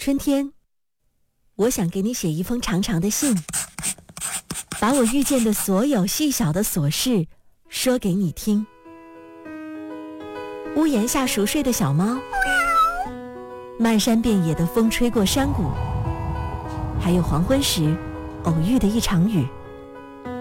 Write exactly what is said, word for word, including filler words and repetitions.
春天，我想给你写一封长长的信，把我遇见的所有细小的琐事说给你听。屋檐下熟睡的小猫，漫山遍野的风吹过山谷，还有黄昏时偶遇的一场雨。